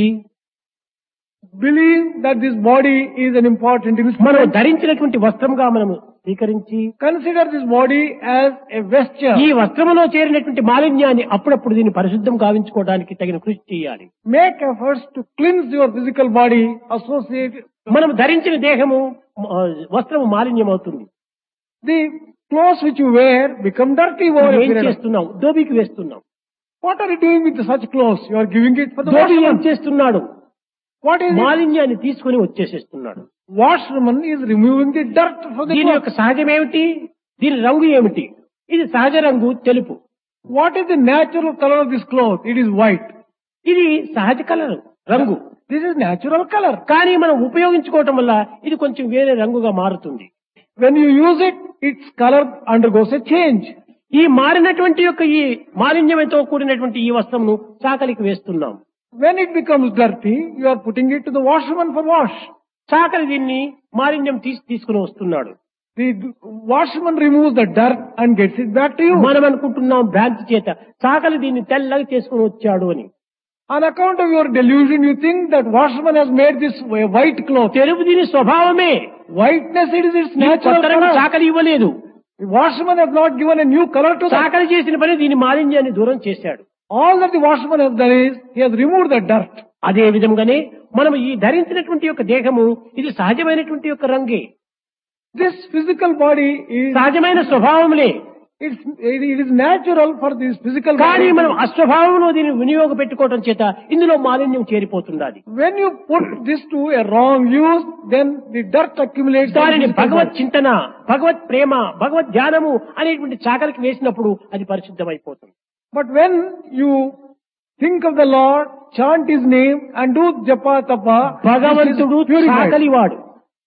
Believe that this body is an important మనం instrument. ధరించినటువంటి వస్త్రంగా మనము స్వీకరించి Consider this body as a vesture. ఈ వస్త్రములో చేరినటువంటి మాలిన్యాన్ని అప్పుడప్పుడు దీన్ని పరిశుద్ధం గావించుకోవడానికి తగిన కృషి చేయాలి. Make efforts to cleanse your physical body associated. మనం ధరించిన దేహము ఆ, వస్త్రము మాలిన్యం అవుతుంది. The clothes which you wear become dirty over a ఏం period. of- చేస్తున్నాం? దోబికి వేస్తున్నాం. What are you doing with such clothes? You are giving it for the dhobi ఏం washerman. చేస్తున్నాడు? What is it? మాలిన్యాన్ని తీసుకుని వచ్చేసేస్తున్నాడు. Washerman is removing the dirt from the దీని clothes. యొక్క సహజం ఏమిటి? దీని రంగు ఏమిటి? ఇది సహజ రంగు తెలుపు. What is the natural color of this cloth? It is white. ఇది సహజ కలర్ రంగు. This is natural color. కానీ మనం ఉపయోగించుకోవటం వల్ల ఇది కొంచెం వేరే రంగుగా మారుతుంది. When you use it, its color undergoes a change. ఈ మారినటువంటి యొక్క ఈ మాలిన్యంతో కూడినటువంటి ఈ వస్త్రమును చాకలికి వేస్తున్నాం. When it becomes dirty, you are putting it to the washerman for wash. చాకలి దీన్ని మాలిన్యం తీసి తీసుకుని వస్తున్నాడు. The washerman removes the dirt and gets it back to you. మనం అనుకుంటున్నాం భ్రాంతి చేత చాకలి దీన్ని తెల్లగా చేసుకుని వచ్చాడు అని. On account of your delusion, you think that washerman has made this a white cloth. తెలుపు దీని స్వభావమే. Whiteness, it is its ఈ natural కొత్త రంగు color. చాకలి ఇవ్వలేదు. The washerman has not given a new color to that. చాకలి చేసిన పని దీని మాలిన్యాన్ని దూరం చేశాడు. All that the washerman has done is, he has removed the dirt. అదే విధంగానే మనం ఈ ధరించినటువంటి యొక్క దేహము ఇది సహజమైనటువంటి యొక్క రంగే, This physical body is, సహజమైన స్వభావములే. it's, it it is natural for this physical కానీ body. మనం అస్వభావంలో దీన్ని వినియోగ పెట్టుకోవడం చేత ఇందులో మాలిన్యం చేరిపోతుండాలి. When you put this to a wrong use, then the dirt accumulates. in దానిని the physical భగవత్ body. చింతన, భగవత్ ప్రేమ, భగవత్ ధ్యానము అనేటువంటి చాకలికి వేసినప్పుడు అది పరిశుద్ధమైపోతుంది. But when you think of the Lord, chant His name and do japa tapa, భగవంతుడు this is purified. చాకలివాడు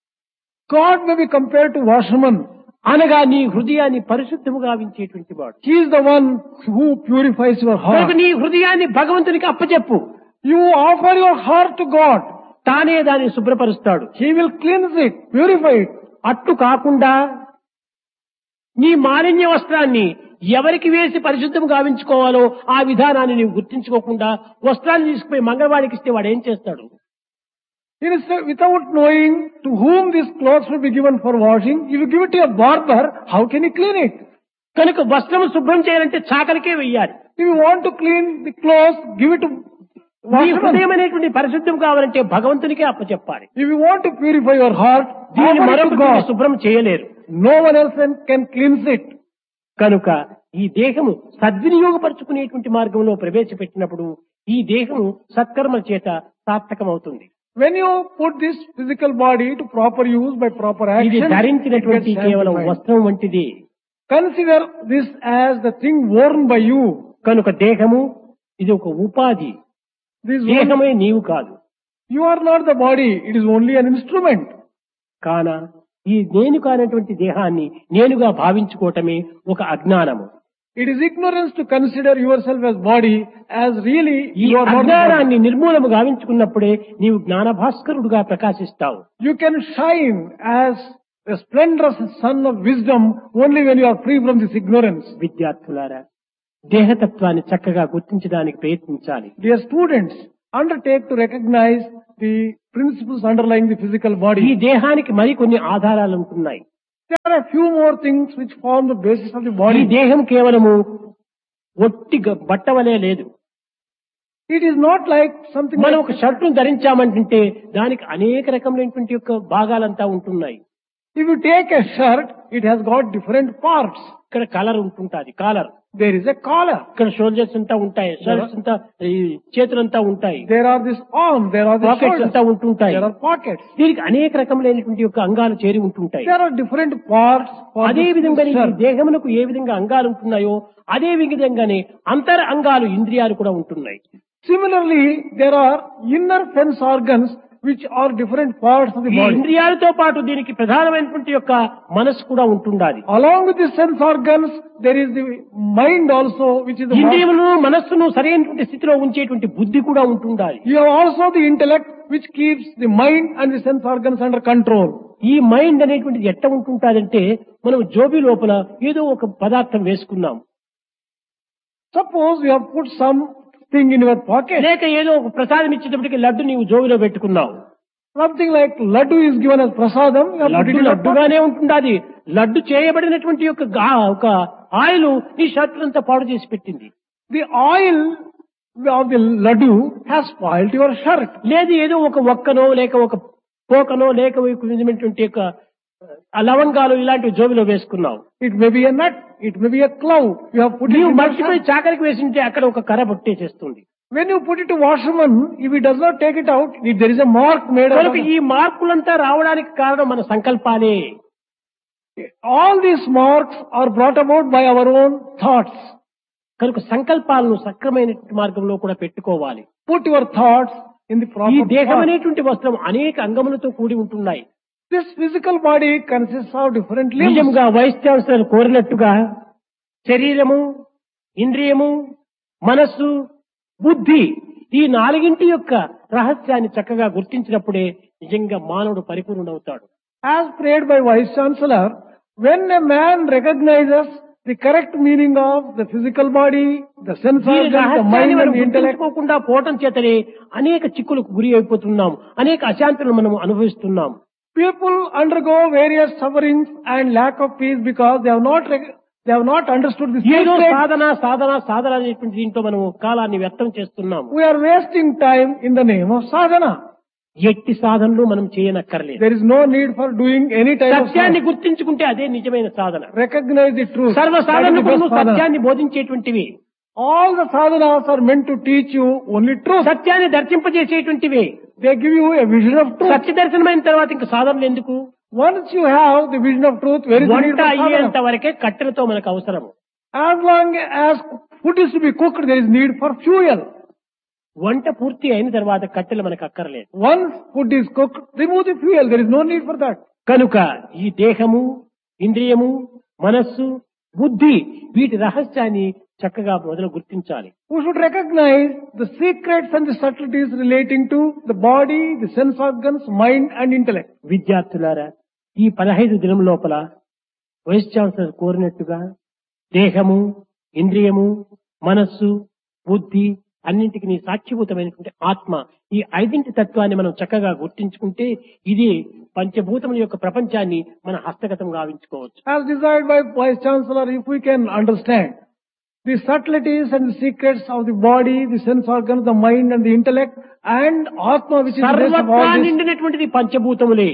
God may be compared to washerman. అనగా నీ హృదయాన్ని పరిశుద్ధముగా గావించేటువంటి వాడు. He is the one who purifies your కనుక heart. నీ హృదయాన్ని భగవంతునికి అప్పచెప్పు. You offer your heart to God. తానే దాన్ని శుభ్రపరుస్తాడు. He will cleanse it, purify it. అట్టు కాకుండా నీ మాలిన్య వస్త్రాన్ని ఎవరికి వేసి పరిశుద్ధం గావించుకోవాలో ఆ విధానాన్ని నీవు గుర్తించుకోకుండా వస్త్రాన్ని తీసుకుపోయి మంగళవాడికి ఇస్తే వాడు ఏం చేస్తాడు? Instead, without knowing to whom these clothes will be given for washing, if you give it to a barber, how can he clean it? కనుక వస్త్రం శుభ్రం చేయాలంటే చాకలికే వెయ్యాలి. If you want to clean the clothes, give it to నీ washerman. హృదయం అనేటువంటి పరిశుద్ధం కావాలంటే భగవంతునికే అప్పచెప్పాలి. If you want to purify your heart, దీన్ని offer it to మరొకటి God. శుభ్రం చేయలేరు. No one else can cleanse it. కనుక ఈ దేహము సద్వినియోగపరుచుకునేటువంటి మార్గంలో ప్రవేశపెట్టినప్పుడు ఈ దేహము సత్కర్మల చేత సార్థకమవుతుంది. When you put this physical body to proper use by proper ఇది action, it ధరించినటువంటి gets కేవలం sanctified. వస్త్రం వంటిది. Consider this as the thing worn by you. కనుక దేహము ఇది ఒక ఉపాధి. This one, దేహమే నీవు కాదు. you are not the body, it is only an instrument. కాన ఈ నేను కానటువంటి దేహాన్ని నేనుగా భావించుకోవటమే ఒక అజ్ఞానము. It is ignorance to consider yourself as body, as really ఈ you are not the body. అజ్ఞానాన్ని నిర్మూలము గావించుకున్నప్పుడే నీవు జ్ఞాన భాస్కరుడుగా ప్రకాశిస్తావు. You can shine as a splendorous sun of wisdom only when you are free from this ignorance. విద్యార్థులారా, దేహతత్వాన్ని చక్కగా గుర్తించడానికి ప్రయత్నించాలి. Dear students, undertake to recognize the principles underlying the physical ఈ body. దేహానికి మరికొన్ని ఆధారాలు ఉంటున్నాయి. There are a few more things which form the basis of the ఈ body. దేహం కేవలము ఒట్టి గ- బట్ట వలె లేదు. It is not like something మనం like ఒక షర్టును ధరించామంటే దానికి అనేక రకములైనటువంటి యొక్క భాగాలంతా ఉంటున్నాయి. if you take a shirt, it has got different parts. ఇక్కడ colour ఉంటుంటాది, caller. There is a collar. ఇక్కడ షోల్డర్స్ అంతా ఉంటాయి, షర్ట్స్ అంతా, ఈ చేతులంతా ఉంటాయి, There are this arm. There are the pockets shoulders. అంతా ఉంటుంటాయి. There are pockets. దీనికి అనేక రకములైనటువంటి యొక్క అంగాలు చేరి ఉంటుంటాయి. There are different parts for అదే this విధంగా ఈ shirt. దేహమునకు ఏ విధంగా అంగాలు ఉంటున్నాయో అదే విధంగానే అంతర్ అంగాలు ఇంద్రియాలు కూడా ఉంటున్నాయి. Similarly, there are inner sense organs which are different parts of the ఈ body. ఇంద్రియాలతో పాటు దీనికి ప్రధానమైనటువంటి యొక్క మనసు కూడా ఉంటుండాలి. Along with the sense organs, there is the mind also, which is the master. ఇంద్రియములను మనస్సును సరైనటువంటి స్థితిలో ఉంచేటువంటి బుద్ధి కూడా ఉంటుండాలి. You have also the intellect which keeps the mind and the sense organs under control. ఈ మైండ్ అనేటువంటిది ఎట్ట ఉంటుంటాదంటే మనం జోబి లోపల ఏదో ఒక పదార్థం వేసుకున్నాం, Suppose you have put something in your pocket. లేక ఏదో ఒక ప్రసాదం ఇచ్చేటప్పటికి లడ్డు నీవు జోబిలో పెట్టుకున్నావు. Something like laddu is given as prasadam. You have put it laddu in your pocket. లడ్డుగానే ఉంటుండాది. Laddu చేయబడినటువంటి యొక్క గా- ఒక ఆయిల్ నీ షర్ట్ అంతా పాడు చేసి పెట్టింది. The oil of the laddu has spoiled your shirt. లేదు ఏదో ఒక ఒక్కనో లేక ఒక పోకనో లేక ఒక విధమైనటువంటి యొక్క ఆ లవంగాలు ఇలాంటివి జోబిలో వేసుకున్నావు. It may be a nut. It may be a cloud. You have put it నీవు in your మర్చిపోయి shirt. చాకరికి వేసింటే అక్కడ ఒక కర్ర పట్టేసేస్తుంది. When you put it to washerman, if he does not take it out, if there is a mark made out of కనుక ఈ మార్పులంతా రావడానికి కారణం మన సంకల్పాలే. it. All these marks are brought about by our own thoughts. కనుక సంకల్పాలను సక్రమైన మార్గంలో కూడా పెట్టుకోవాలి. Put your thoughts in the ఈ proper దేహం path. అనేటువంటి వస్త్రం అనేక అంగములతో కూడి ఉంటున్నాయి. This physical body consists of different limbs. నిజంగా వైస్ ఛాన్సలర్ కోరినట్టుగా శరీరము, ఇంద్రియము, మనస్సు, బుద్ధి ఈ నాలుగింటి యొక్క రహస్యాన్ని చక్కగా గుర్తించినప్పుడే నిజంగా మానవుడు పరిపూర్ణుడవుతాడు. As prayed by Vice Chancellor, when a man recognizes the correct meaning of the physical body, the sense ఈ organs, the రహస్యాన్ని mind మనం and the intellect, గుర్తించుకోకుండా పోవటం చేతనే అనేక చిక్కులకు గురి అయిపోతున్నాం, అనేక అశాంతులను మనం అనుభవిస్తున్నాం. people undergo various sufferings and lack of peace because they have not rec- they have not understood the ఏదో secret. సాధన సాధన సాధన అనేటువంటి దీంట్లో మనం కాలాన్ని వ్యర్థం చేస్తున్నాం. We are wasting time in the name of sadhana. ఎట్టి సాధనలు మనం చేయనక్కర్లేదు. There is no need for doing any type of సత్యాన్ని sadhana. గుర్తించుకుంటే అదే నిజమైన సాధన. Recognize the truth. సర్వ That is the సాధనలు best sadhana. సత్యాన్ని బోధించేటువంటివి, All the sadhanas are meant to teach you only truth. సత్యాన్ని దర్శింపజేసేటువంటివి. They give you a vision of truth. సత్య దర్శనమైన తర్వాత ఇంకా సాధనలు ఎందుకు? Once you have the vision of truth, where is the need వంట for అయ్యేంత sadhana? వరకే కట్టెలతో మనకు అవసరం. As long as food is to be cooked, there is need for fuel. వంట పూర్తి అయిన తర్వాత కట్టెలు మనకు అక్కర్లేదు. Once food is cooked, remove the fuel. There is no need for that. కనుక ఈ దేహము, ఇంద్రియము, మనస్సు, బుద్ధి వీటి రహస్యాన్ని చక్కగా మొదలు గుర్తించాలి. We should recognize the secrets and the subtleties relating to the body, the sense organs, mind and intellect. విద్యార్థులారా, ఈ పదహైదు దినం లోపల వైస్ ఛాన్సలర్ కోరినట్టుగా దేహము, ఇంద్రియము, మనస్సు, బుద్ధి అన్నింటికి నీ సాక్షిభూతమైనటువంటి ఆత్మ ఈ ఐదింటి తత్వాన్ని మనం చక్కగా గుర్తించుకుంటే ఇది పంచభూతముల యొక్క ప్రపంచాన్ని మన హస్తగతం గావించుకోవచ్చు. As desired by Vice Chancellor, if we can understand the subtleties and the secrets of the body, the sense organs, the mind and the intellect and Atma, which is the base of సర్వత్రా all this, నిండినటువంటిది పంచభూతములే.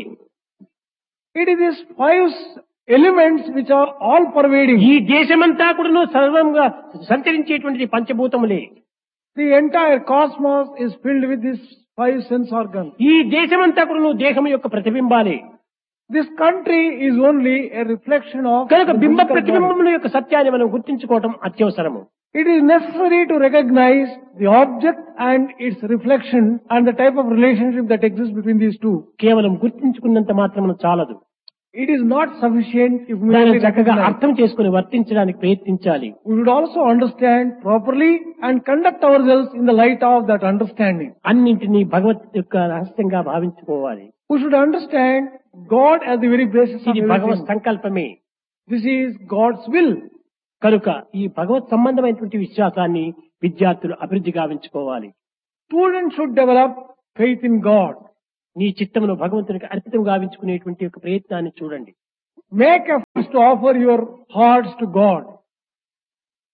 it is these five elements which are all pervading. ఈ దేశమంతా కూడా సర్వంగా సంచరించేటువంటిది పంచభూతములే. The entire cosmos is filled with these five sense organs. ఈ దేశమంతా కూడా దేహం యొక్క ప్రతిబింబాలే. This country is only a reflection of కనుక the బింబ physical body. ప్రతిబింబముల యొక్క సత్యాన్ని మనం గుర్తించుకోవటం అత్యవసరము. It is necessary to recognize the object and its reflection and the type of relationship that exists between these two. కేవలం గుర్తించుకున్నంత మాత్రమున చాలదు. It is not sufficient if we దాన్ని only చక్కగా recognize. అర్థం చేసుకుని వర్తించడానికి ప్రయత్నించాలి. We should also understand properly and conduct ourselves in the light of that understanding. అన్నింటినీ భగవత్ యొక్క రహస్యంగా భావించుకోవాలి. We should understand God as the very basis of ఇది భగవత్ everything. సంకల్పమే. This is God's will. కనుక ఈ భగవత్ సంబంధమైనటువంటి విశ్వాసాన్ని విద్యార్థులు అభివృద్ధి గావించుకోవాలి. Students should develop faith in God. నీ చిత్తమును భగవంతునికి అర్పితం గావించుకునేటువంటి ఒక ప్రయత్నాన్ని చూడండి. Make efforts to offer your hearts to God.